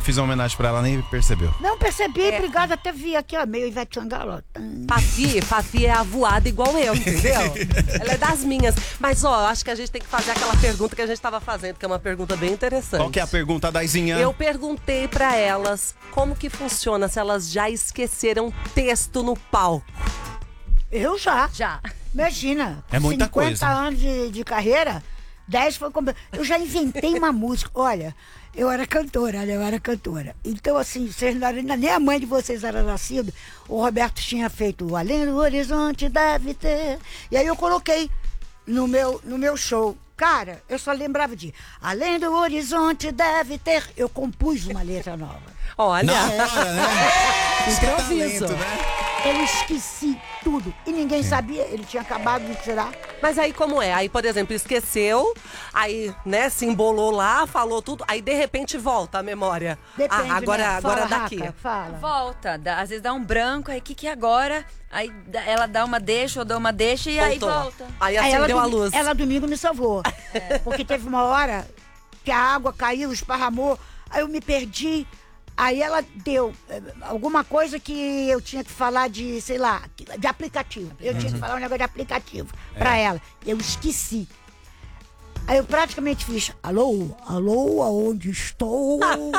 fiz uma homenagem pra ela, nem percebeu. Não percebi, obrigada, até vi aqui, ó, meio Ivete Sangalo. Fafi é avoada igual eu, entendeu? Ela é das minhas. Mas, ó, acho que a gente tem que fazer aquela pergunta que a gente tava fazendo, que é uma pergunta bem interessante. Qual que é a pergunta, Daizinha? Eu perguntei pra elas como que funciona se elas já esqueceram texto no palco. Eu já. Já. Imagina. É muita 50 coisa. anos de carreira, 10 foi como... Eu já inventei uma música. Olha, eu era cantora. Então, assim, vocês não eram, ainda nem a mãe de vocês era nascida. O Roberto tinha feito o Além do Horizonte Deve Ter. E aí eu coloquei no meu show. Cara, eu só lembrava de Além do Horizonte Deve Ter. Eu compus uma letra nova. Olha. Na hora, né? Isso que é Improviso. talento, né? Eu esqueci tudo. E ninguém sabia. Ele tinha acabado de tirar. Mas aí como é? Aí, por exemplo, esqueceu, aí, né, se embolou lá, falou tudo, aí de repente volta a memória. Depende, agora, né? agora Fala, daqui. Raca, fala. Volta, às vezes dá um branco, aí o que é agora? Aí ela dá uma deixa, eu dou uma deixa e aí Voltou. volta. Aí Aí acendeu a luz. Ela domingo me salvou. Porque teve uma hora que a água caiu, esparramou, aí eu me perdi. Aí ela deu alguma coisa que eu tinha que falar de, sei lá, de aplicativo. Eu tinha que falar um negócio de aplicativo pra ela. Eu esqueci. Aí eu praticamente fiz, alô, aonde estou?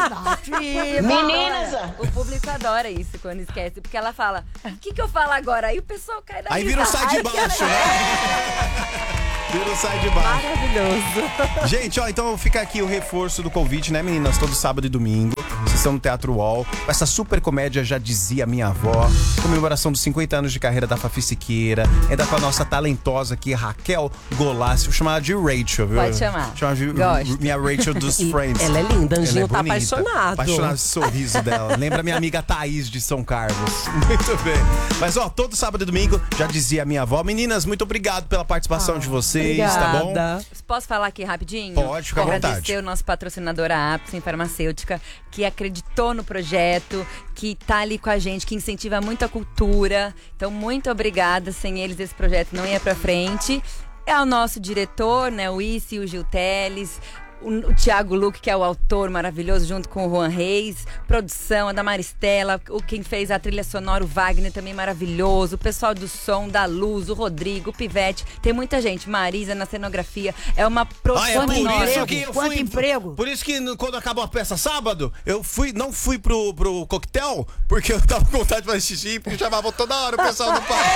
Meninas! O público adora isso quando esquece, porque ela fala, o que eu falo agora? Aí o pessoal cai da Aí vira o sai de baixo, né? Vira o sai de baixo. Maravilhoso. Gente, ó, então fica aqui o reforço do convite, né, meninas? Todo sábado e domingo. Vocês estão no Teatro UOL. Essa super comédia, já dizia minha avó. Comemoração dos 50 anos de carreira da Fafi Siqueira. Ainda com a nossa talentosa aqui, Raquel Golassi. Vou chamar ela de Rachel, viu? Pode chamar. Chamar de Gosto. minha Rachel dos Friends. Ela é linda, Anjinho Ela é tá bonita. apaixonado. Apaixonado no sorriso dela. Lembra minha amiga Thaís de São Carlos. Muito bem. Mas, ó, todo sábado e domingo, já dizia a minha avó. Meninas, muito obrigado pela participação de vocês, tá bom? Obrigada. Posso falar aqui rapidinho? Pode, fica à vontade. Agradecer o nosso patrocinador, a Apsen Farmacêutica, que acreditou no projeto, que tá ali com a gente, que incentiva muito a cultura. Então, muito obrigada. Sem eles, esse projeto não ia pra frente. É o nosso diretor, né, o Isi, o Gil Teles, o Thiago Luque, que é o autor maravilhoso, junto com o Juan Reis, produção, a da Maristela, quem fez a trilha sonora, o Wagner, também maravilhoso, o pessoal do som, da luz, o Rodrigo, o Pivete, tem muita gente, Marisa na cenografia, é uma produção É por enorme. isso que eu Quanto fui. emprego? Por isso que quando acabou a peça sábado, não fui pro coquetel, porque eu tava com vontade de fazer xixi, porque chamavam toda hora o pessoal do parque.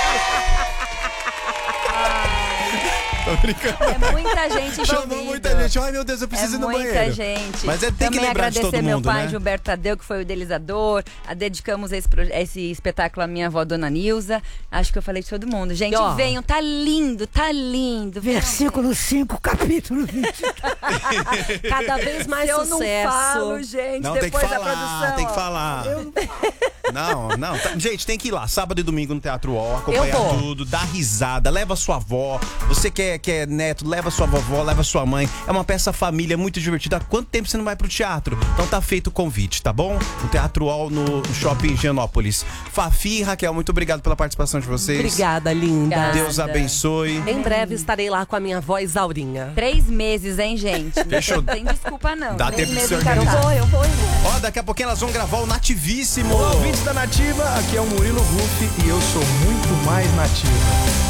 Tô brincando. É muita gente Chamou envolvida. muita gente. Ai, meu Deus, eu preciso ir no banheiro. Muita gente. Mas tem que Também lembrar de agradecer todo meu mundo, pai, né? Gilberto Tadeu, que foi o idealizador. Dedicamos esse espetáculo à minha avó, Dona Nilza. Acho que eu falei de todo mundo. Gente, ó, venham, tá lindo, tá lindo. Versículo 5, capítulo 20. Cada vez mais Eu sucesso. não falo, gente, Não, tem que depois da falar, produção. tem que ó. falar. Não. Gente, tem que ir lá, sábado e domingo no Teatro UOL, acompanhar Eu vou. tudo, dar risada, leva sua avó. Você que é neto, leva sua vovó, leva sua mãe. É uma peça família muito divertida. Há quanto tempo você não vai pro teatro? Então tá feito o convite, tá bom? No Teatro UOL, no Shopping Higienópolis. Fafi e Raquel, muito obrigado pela participação de vocês. Obrigada, linda. Obrigada. Deus abençoe. Em breve estarei lá com a minha avó Isaurinha. 3 meses, hein, gente? Fechou. Não tem desculpa, não. Dá 3 tempo de se meses, cara. organizar. Eu vou. Ó, daqui a pouquinho elas vão gravar o Nativíssimo. Olá, ouvintes da Nativa, aqui é o Murilo Ruff e eu sou muito mais nativa.